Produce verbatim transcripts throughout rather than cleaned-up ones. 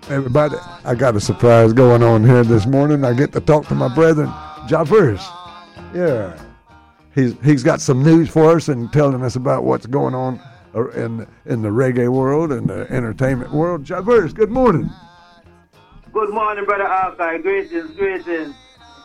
Everybody, I got a surprise going on here this morning. I get to talk to my brethren, Javers. Yeah. He's he's got some news for us and telling us about what's going on in in the reggae world and the entertainment world. Javers, good morning. Good morning, Brother Archive. Greetings, greetings.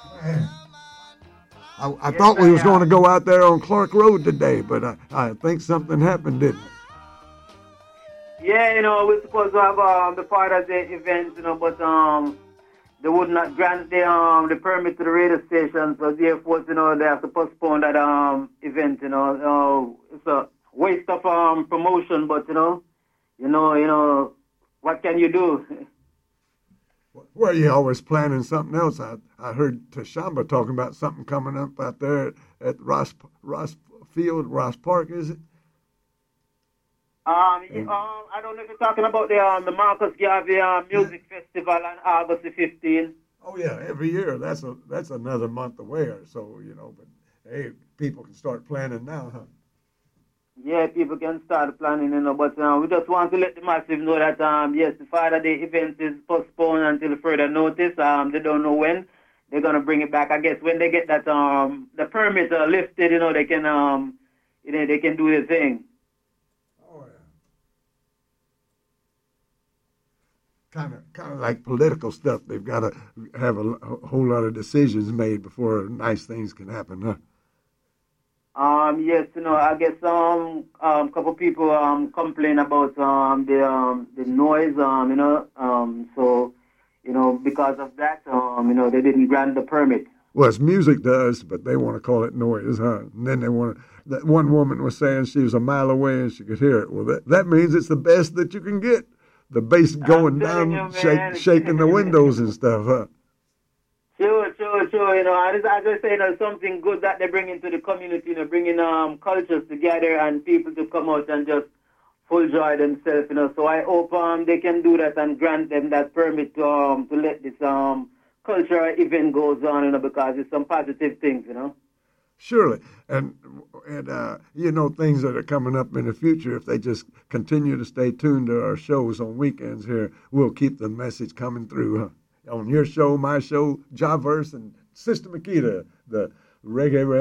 I, I yes, thought we was going to go out there on Clark Road today, but I, I think something happened, didn't it? Yeah, you know, we're supposed to have um, the Father's Day event, you know, but um, they would not grant the um the permit to the radio station, so therefore, you know, they have to postpone that um event, you know. Uh, it's a waste of um promotion, but you know, you know, you know, what can you do? Well, you always planning something else. I I heard Tashamba talking about something coming up out there at, at Ross Ross Field, Ross Park, is it? Um, yeah, um, I don't know if you're talking about the um, the Marcus Garvey um, Music yeah. Festival on August the fifteenth. Oh yeah, every year. That's a that's another month away or so, you know. But hey, people can start planning now, huh? Yeah, people can start planning, you know. But uh, we just want to let the massive know that um, yes, the Father Day event is postponed until further notice. Um, they don't know when they're gonna bring it back. I guess when they get that um the permit uh, lifted, you know, they can um you know they can do the thing. Kind of, kind of like political stuff. They've got to have a, a whole lot of decisions made before nice things can happen, huh? Um, yes, you know, I guess um, um, couple people um complain about um the um the noise um you know um so you know because of that um you know they didn't grant the permit. Well, it's music to us, but they want to call it noise, huh? And then they want to. That one woman was saying she was a mile away and she could hear it. Well, that that means it's the best that you can get. The bass going down, you, shake, shaking the windows and stuff, huh? Sure, sure, sure. You know, and it's, as I say, you know, something good that they bring into the community, you know, bringing um, cultures together and people to come out and just full joy themselves, you know. So I hope um, they can do that and grant them that permit to, um, to let this um, cultural event goes on, you know, because it's some positive things, you know. Surely. And, and uh, you know, things that are coming up in the future, if they just continue to stay tuned to our shows on weekends here, we'll keep the message coming through. Huh? On your show, my show, Javers, and Sister Makita, the reggae